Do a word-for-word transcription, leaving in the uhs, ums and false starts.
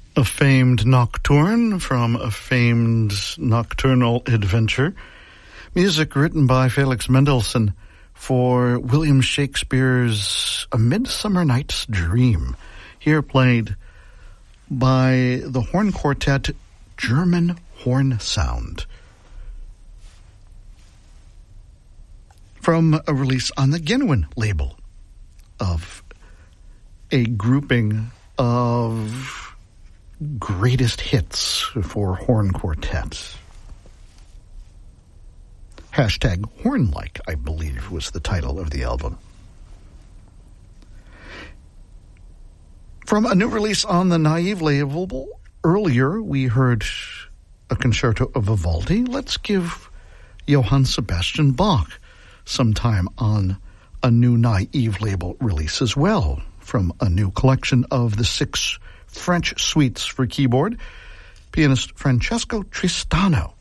A famed nocturne from a famed nocturnal adventure. Music written by Felix Mendelssohn for William Shakespeare's A Midsummer Night's Dream. Here played by the horn quartet German Horn Sound. From a release on the Ginwin label of a grouping of greatest hits for horn quartets. Hashtag Horn-like, I believe, was the title of the album. From a new release on the Naive label, earlier we heard a concerto of Vivaldi. Let's give Johann Sebastian Bach some time on a new Naive label release as well, from a new collection of the six French suites for keyboard, pianist Francesco Tristano